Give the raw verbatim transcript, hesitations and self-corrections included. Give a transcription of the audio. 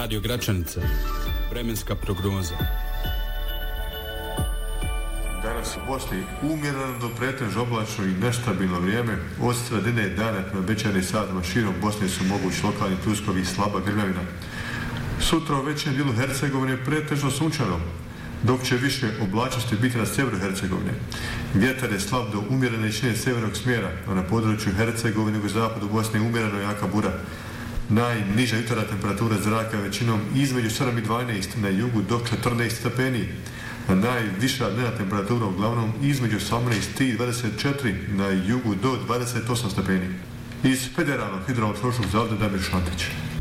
Radio Gračanica. Vremenska prognoza. Danas u Bosni umjereno do pretežno oblačno i nestabilno vrijeme. Od sredine dana na obećanim satima širom Bosne su mogući lokalni pljuskovi i slaba grmljavina. Sutra u većem dijelu Hercegovine pretežno sunčano, dok će više oblačnosti biti na sjeveru Hercegovine. Vjetar je slab do umjerene jačine sjevernog smjera, a na području Hercegovine u zapadu Bosne je umjereno jaka bura. Najniža jutarnja temperatura zraka većinom između sedam i dvanaest, na jugu do četrnaest stepeni. A najviša dnevna temperatura uglavnom između osamnaest i dvadeset četiri, na jugu do dvadeset osam stepeni. Iz Federalnog hidrometeorološkog zavoda Damir Šantić.